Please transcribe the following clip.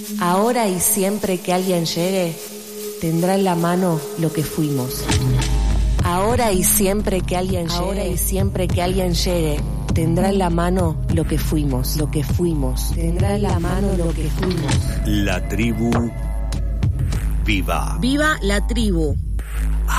Ahora y siempre que alguien llegue, tendrá en la mano lo que fuimos. Ahora y siempre que alguien llegue, ahora y siempre que alguien llegue, tendrá en la mano lo que fuimos, lo que fuimos. Tendrá en la mano lo que fuimos. La tribu viva. Viva la tribu.